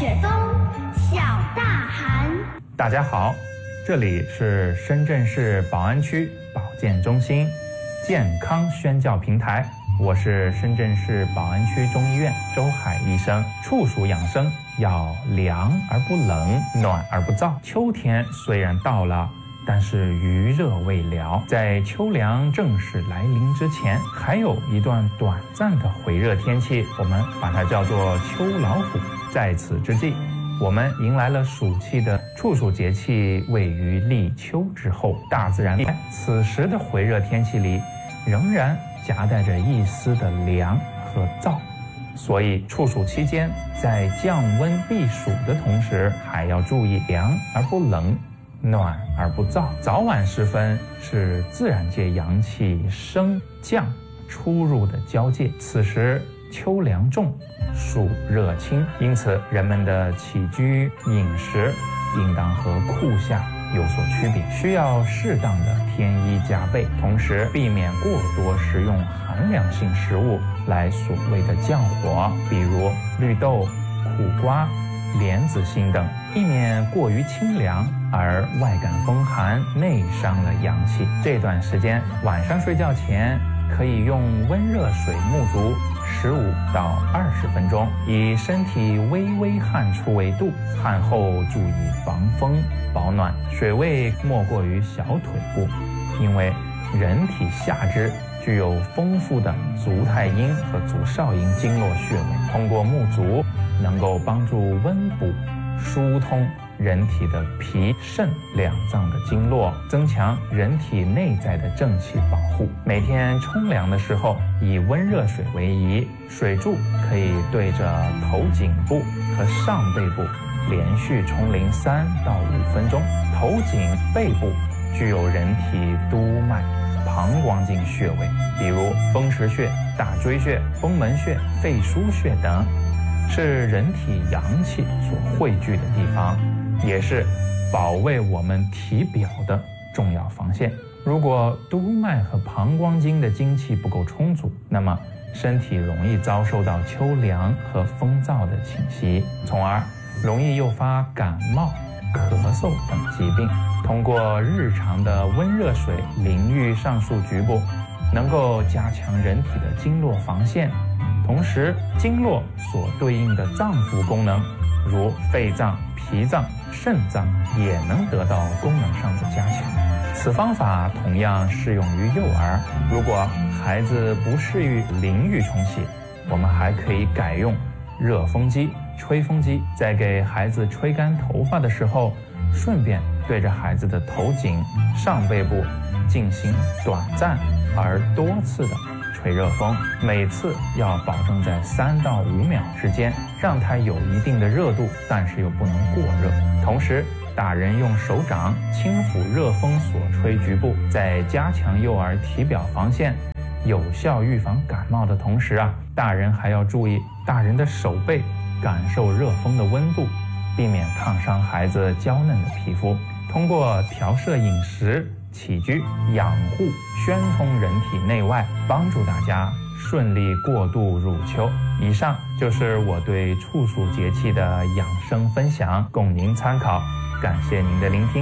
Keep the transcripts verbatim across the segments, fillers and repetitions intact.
雪冬，小大寒。 大家好，这里是深圳市宝安区保健中心健康宣教平台，我是深圳市宝安区中医院周海医生。处暑养生要凉而不冷，暖而不燥。秋天虽然到了，但是余热未了，在秋凉正式来临之前，还有一段短暂的回热天气，我们把它叫做秋老虎。在此之际，我们迎来了暑气的处暑节气，位于立秋之后。大自然在此时的回热天气里，仍然夹带着一丝的凉和燥，所以处暑期间在降温避暑的同时，还要注意凉而不冷，暖而不燥。早晚时分是自然界阳气升降出入的交界，此时秋凉重，暑热轻，因此人们的起居饮食应当和酷夏有所区别，需要适当的添衣加被，同时避免过多食用寒凉性食物来所谓的降火，比如绿豆、苦瓜、莲子心等，避免过于清凉而外感风寒，内伤了阳气。这段时间晚上睡觉前可以用温热水沐足十五到二十分钟，以身体微微汗出为度，汗后注意防风保暖，水位莫过于小腿部。因为人体下肢具有丰富的足太阴和足少阴经络穴位，通过沐足能够帮助温补疏通人体的脾肾两脏的经络，增强人体内在的正气保护。每天冲凉的时候以温热水为宜，水柱可以对着头颈部和上背部连续冲淋三到五分钟。头颈背部具有人体督脉、膀胱经穴位，比如风池穴、大椎穴、风门穴、肺腧穴等，是人体阳气所汇聚的地方，也是保卫我们体表的重要防线。如果督脉和膀胱经的精气不够充足，那么身体容易遭受到秋凉和风燥的侵袭，从而容易诱发感冒、咳嗽等疾病。通过日常的温热水淋浴上述局部，能够加强人体的经络防线，同时经络所对应的脏腑功能，如肺脏、脾脏、肾脏也能得到功能上的加强。此方法同样适用于幼儿，如果孩子不适于淋浴冲洗，我们还可以改用热风机、吹风机，在给孩子吹干头发的时候，顺便对着孩子的头颈、上背部进行短暂而多次的吹热风，每次要保证在三到五秒之间，让它有一定的热度，但是又不能过热。同时，大人用手掌轻抚热风所吹局部，在加强幼儿体表防线、有效预防感冒的同时啊，大人还要注意大人的手背感受热风的温度，避免烫伤孩子娇嫩的皮肤。通过调摄饮食、起居、养护、宣通人体内外，帮助大家顺利过渡入秋。以上就是我对处暑节气的养生分享，供您参考。感谢您的聆听。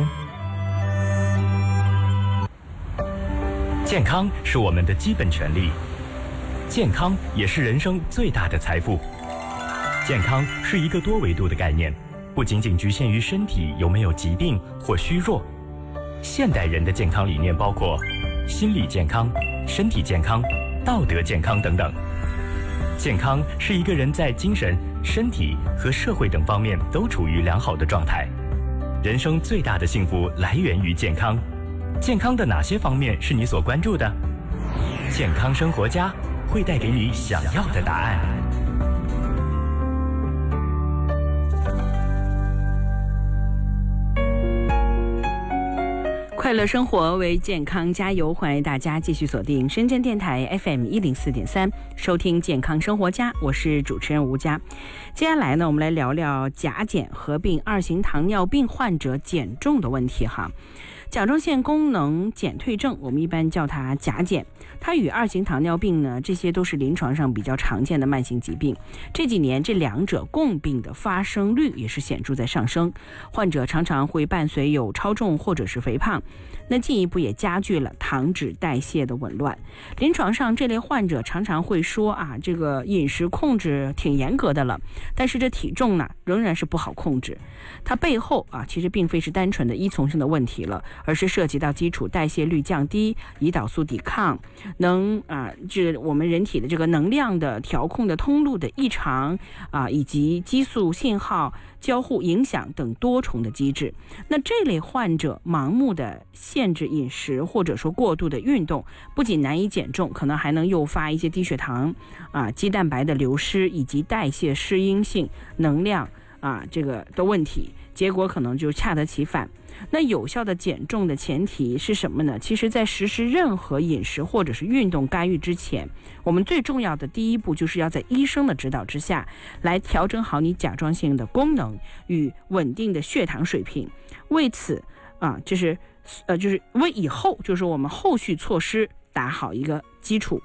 健康是我们的基本权利，健康也是人生最大的财富。健康是一个多维度的概念，不仅仅局限于身体有没有疾病或虚弱。现代人的健康理念包括心理健康、身体健康、道德健康等等。健康是一个人在精神、身体和社会等方面都处于良好的状态。人生最大的幸福来源于健康。健康的哪些方面是你所关注的？健康生活家会带给你想要的答案。 快乐生活为健康加油，欢迎大家继续锁定深圳电台 F M 一零四点三，收听健康生活家，我是主持人吴佳。接下来呢，我们来聊聊甲减合并二型糖尿病患者减重的问题哈。 甲状腺功能减退症，我们一般叫它甲减，它与二型糖尿病呢，这些都是临床上比较常见的慢性疾病。这几年这两者共病的发生率也是显著在上升，患者常常会伴随有超重或者是肥胖，那进一步也加剧了糖脂代谢的紊乱。临床上这类患者常常会说啊，这个饮食控制挺严格的了，但是这体重呢仍然是不好控制。它背后啊其实并非是单纯的依从性的问题了，而是涉及到基础代谢率降低、胰岛素抵抗、能啊这我们人体的这个能量的调控的通路的异常啊，以及激素信号交互影响等多重的机制。那这类患者盲目的限制饮食或者说过度的运动，不仅难以减重，可能还能诱发一些低血糖啊、肌蛋白的流失以及代谢适应性能量啊这个的问题，结果可能就恰得其反。那有效的减重的前提是什么呢？其实在实施任何饮食或者是运动干预之前，我们最重要的第一步就是要在医生的指导之下来调整好你甲状腺的功能与稳定的血糖水平。为此啊，就是呃，就是为以后就是我们后续措施打好一个基础。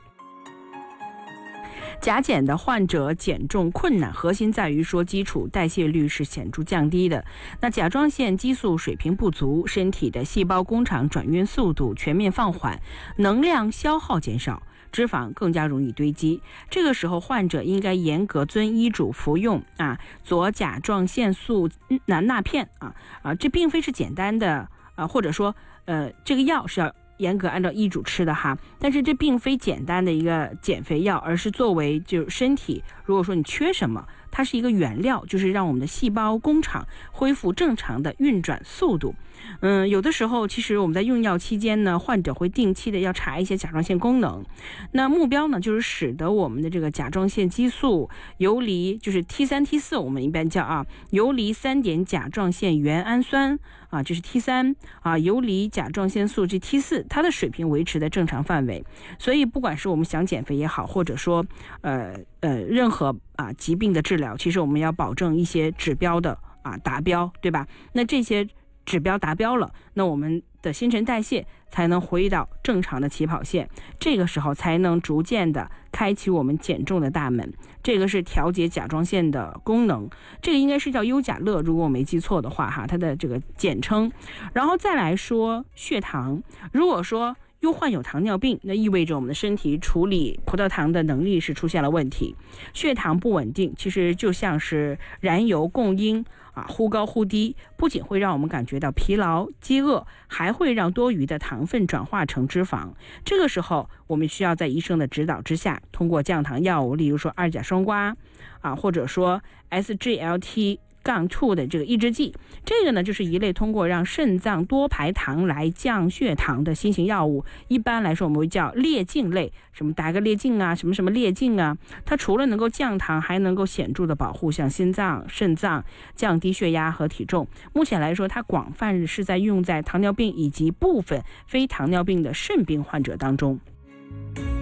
甲减的患者减重困难核心在于说基础代谢率是显著降低的，那甲状腺激素水平不足，身体的细胞工厂转运速度全面放缓，能量消耗减少，脂肪更加容易堆积。这个时候患者应该严格遵医嘱服用啊左甲状腺素钠钠片啊啊，这并非是简单的啊，或者说呃这个药是要严格按照医嘱吃的哈，但是这并非简单的一个减肥药，而是作为就身体如果说你缺什么，它是一个原料，就是让我们的细胞工厂恢复正常的运转速度。嗯，有的时候其实我们在用药期间呢，患者会定期的要查一些甲状腺功能，那目标呢就是使得我们的这个甲状腺激素游离，就是 T 三 T 四 我们一般叫啊游离三碘甲状腺原氨酸啊，就是 T 三 啊，游离甲状腺素这 T 四，它的水平维持在正常范围。所以不管是我们想减肥也好，或者说呃呃任何啊疾病的治疗，其实我们要保证一些指标的啊达标，对吧？那这些指标达标了，那我们的新陈代谢才能回到正常的起跑线，这个时候才能逐渐的开启我们减重的大门。这个是调节甲状腺的功能，这个应该是叫优甲乐，如果我没记错的话哈，它的这个简称。然后再来说血糖，如果说又患有糖尿病，那意味着我们的身体处理葡萄糖的能力是出现了问题，血糖不稳定，其实就像是燃油供应啊忽高忽低，不仅会让我们感觉到疲劳、饥饿，还会让多余的糖分转化成脂肪。这个时候，我们需要在医生的指导之下，通过降糖药物，例如说二甲双胍啊，或者说 S G L T杠二 的这个抑制剂，这个呢就是一类通过让肾脏多排糖来降血糖的新型药物。一般来说我们会叫列净类，什么达格列净啊，什么什么列净啊，它除了能够降糖，还能够显著的保护像心脏、肾脏，降低血压和体重。目前来说，它广泛是在用在糖尿病以及部分非糖尿病的肾病患者当中。